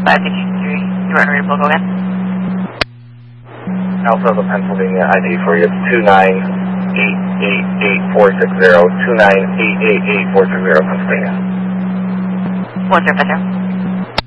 553. You are ready to go again? Alpha of the Pennsylvania ID for you. 298888460. 298888460, Pennsylvania. 1050.